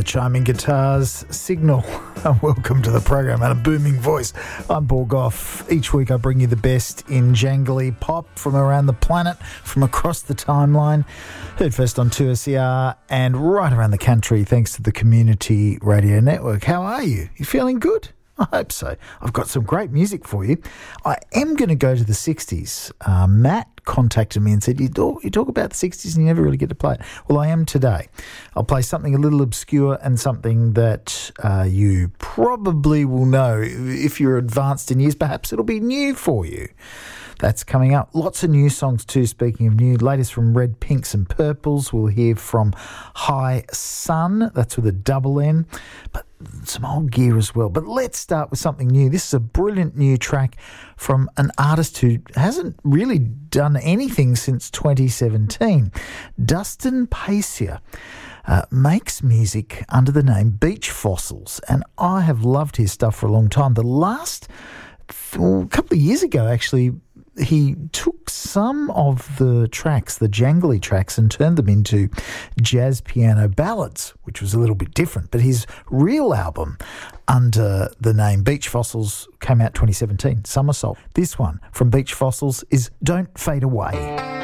the chiming guitars, Signal. Welcome to the program and a booming voice. I'm Paul Gough. Each week I bring you the best in jangly pop from around the planet, from across the timeline. Heard first on 2SER and right around the country thanks to the Community Radio Network. How are you? You feeling good? I hope so. I've got some great music for you. I am going to go to the 60s. Matt contacted me and said, you talk about the 60s and you never really get to play it. Well, I am today. I'll play something a little obscure and something that you probably will know. If you're advanced in years, perhaps it'll be new for you. That's coming up. Lots of new songs too, speaking of new. Latest from Red, Pinks and Purples. We'll hear from High Sun. That's with a double N. But some old gear as well. But let's start with something new. This is a brilliant new track from an artist who hasn't really done anything since 2017. Dustin Pacier makes music under the name Beach Fossils, and I have loved his stuff for a long time. The last couple of years ago, actually, he took some of the tracks, the jangly tracks, and turned them into jazz piano ballads, which was a little bit different. But his real album under the name Beach Fossils came out 2017, Somersault. This one from Beach Fossils is Don't Fade Away.